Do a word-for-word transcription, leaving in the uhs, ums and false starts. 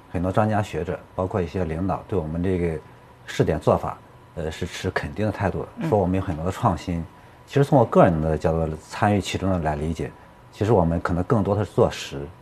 很多专家学者，包括一些领导，对我们这个试点做法，呃，是持肯定的态度的，说我们有很多的创新。其实从我个人的角度参与其中的来理解，其实我们可能更多的是做实，